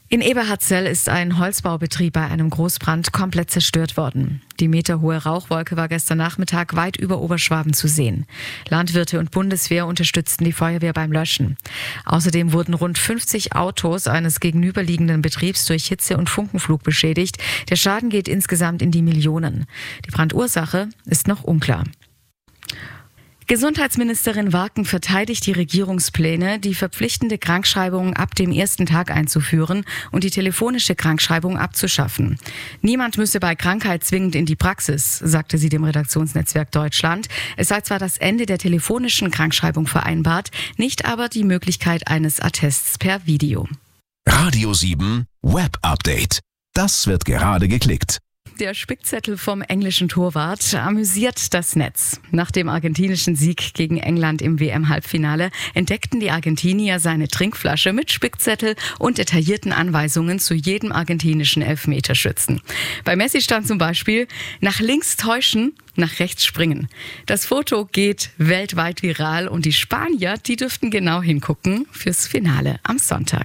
In Eberhardzell ist ein Holzbaubetrieb bei einem Großbrand komplett zerstört worden. Die meterhohe Rauchwolke war gestern Nachmittag weit über Oberschwaben zu sehen. Landwirte und Bundeswehr unterstützten die Feuerwehr beim Löschen. Außerdem wurden rund 50 Autos eines gegenüberliegenden Betriebs durch Hitze- und Funkenflug beschädigt. Der Schaden geht insgesamt in die Millionen. Die Brandursache ist noch unklar. Gesundheitsministerin Warken verteidigt die Regierungspläne, die verpflichtende Krankschreibung ab dem ersten Tag einzuführen und die telefonische Krankschreibung abzuschaffen. Niemand müsse bei Krankheit zwingend in die Praxis, sagte sie dem Redaktionsnetzwerk Deutschland. Es sei zwar das Ende der telefonischen Krankschreibung vereinbart, nicht aber die Möglichkeit eines Attests per Video. Radio 7 Web Update. Das wird gerade geklickt. Der Spickzettel vom englischen Torwart amüsiert das Netz. Nach dem argentinischen Sieg gegen England im WM-Halbfinale entdeckten die Argentinier seine Trinkflasche mit Spickzettel und detaillierten Anweisungen zu jedem argentinischen Elfmeterschützen. Bei Messi stand zum Beispiel: nach links täuschen, nach rechts springen. Das Foto geht weltweit viral und die Spanier, die dürften genau hingucken fürs Finale am Sonntag.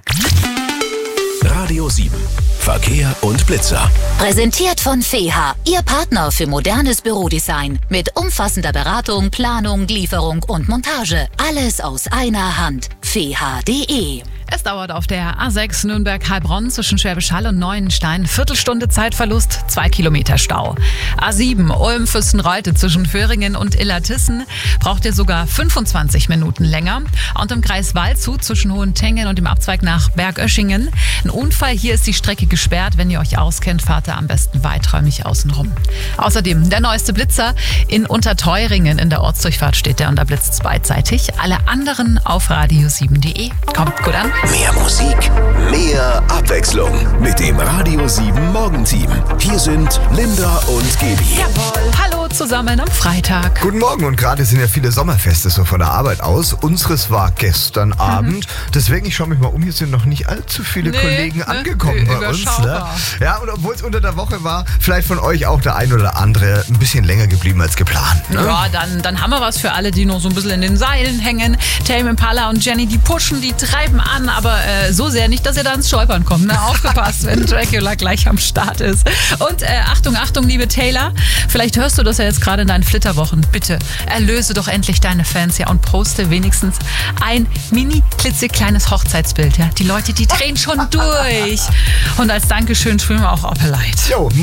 Radio 7 Verkehr und Blitzer. Präsentiert von FEHA, Ihr Partner für modernes Bürodesign. Mit umfassender Beratung, Planung, Lieferung und Montage. Alles aus einer Hand. feha.de. Es dauert auf der A6 Nürnberg-Heilbronn zwischen Schwäbisch Hall und Neuenstein. Viertelstunde Zeitverlust, 2 Kilometer Stau. A7 Ulm-Fürstenreuth zwischen Föhringen und Illertissen braucht ihr sogar 25 Minuten länger. Und im Kreis Waldshut zwischen Hohentengen und dem Abzweig nach Bergöschingen ein Unfall. Hier ist die Strecke gesperrt. Wenn ihr euch auskennt, fahrt ihr am besten weiträumig außenrum. Außerdem der neueste Blitzer in Unterteuringen. In der Ortsdurchfahrt steht der und da blitzt es beidseitig. Alle anderen auf radio7.de. Kommt gut an. Mehr Musik, mehr Abwechslung mit dem Radio 7 Morgenteam. Hier sind Linda und Gaby. Jawohl. Hallo zusammen am Freitag. Guten Morgen, und gerade sind ja viele Sommerfeste so von der Arbeit aus. Unseres war gestern Abend. Deswegen, ich schaue mich mal um, hier sind noch nicht allzu viele Kollegen angekommen bei uns. Ne? Ja, und obwohl es unter der Woche war, vielleicht von euch auch der ein oder andere ein bisschen länger geblieben als geplant. Ne? Ja, dann haben wir was für alle, die noch so ein bisschen in den Seilen hängen. Tame Impala und Jenny, die pushen, die treiben an, aber so sehr nicht, dass ihr da ins Stolpern kommt. Ne? Aufgepasst, wenn Dracula gleich am Start ist. Und Achtung, Achtung, liebe Taylor, vielleicht hörst du das ja jetzt gerade in deinen Flitterwochen. Bitte erlöse doch endlich deine Fans ja und poste wenigstens ein mini-klitzekleines Hochzeitsbild. Ja? Die Leute, die drehen schon durch. Und als Dankeschön spielen wir auch Opelite. Jo,